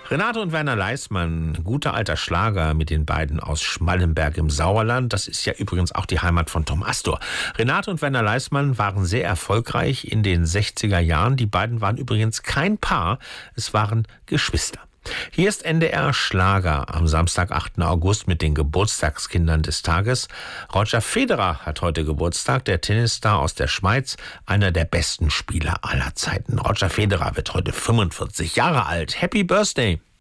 Renate und Werner Leismann, guter alter Schlager mit den beiden aus Schmallenberg im Sauerland. Das ist ja übrigens auch die Heimat von Tom Astor. Renate und Werner Leismann waren sehr erfolgreich in den 60er Jahren. Die beiden waren übrigens kein Paar, es waren Geschwister. Hier ist NDR Schlager am Samstag, 8. August mit den Geburtstagskindern des Tages. Roger Federer hat heute Geburtstag, der Tennisstar aus der Schweiz, einer der besten Spieler aller Zeiten. Roger Federer wird heute 45 Jahre alt. Happy Birthday!